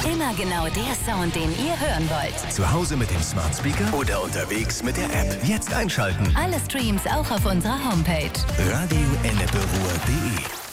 Immer genau der Sound, den ihr hören wollt. Zu Hause mit dem Smart Speaker oder unterwegs mit der App. Jetzt einschalten. Alle Streams auch auf unserer Homepage. Radio-enneperuhr.de